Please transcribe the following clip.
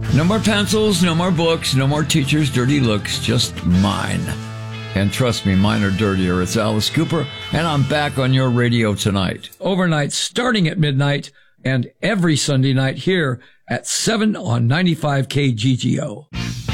No more pencils, no more books, no more teachers' dirty looks, just mine. And trust me, mine are dirtier. It's Alice Cooper, and I'm back on your radio tonight. Overnight, starting at midnight, and every Sunday night here at 7 on 95 KGGO.